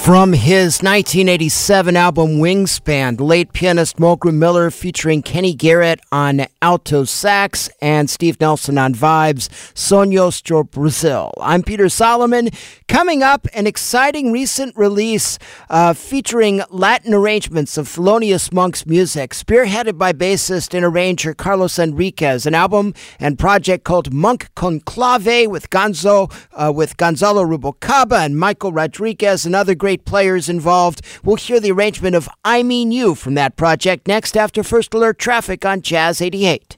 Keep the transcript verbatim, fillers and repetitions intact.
From his nineteen eighty-seven album Wingspan, the late pianist Mulgrew Miller featuring Kenny Garrett on alto sax and Steve Nelson on vibes, Sonhos do Brasil. I'm Peter Solomon. Coming up, an exciting recent release uh, featuring Latin arrangements of Thelonious Monk's music, spearheaded by bassist and arranger Carlos Enriquez, an album and project called Monk Conclave with Gonzo, uh, with Gonzalo Rubalcaba and Michael Rodriguez and other great players involved. We'll hear the arrangement of I Mean You from that project next after First Alert Traffic on Jazz eighty-eight.